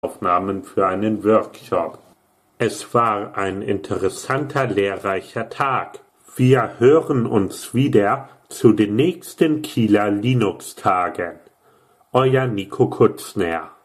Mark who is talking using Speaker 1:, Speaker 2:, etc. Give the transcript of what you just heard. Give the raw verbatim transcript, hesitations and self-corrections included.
Speaker 1: Aufnahmen für einen Workshop. Es war ein interessanter, lehrreicher Tag. Wir hören uns wieder zu den nächsten Kieler Linux-Tagen. Euer Nico Kutzner.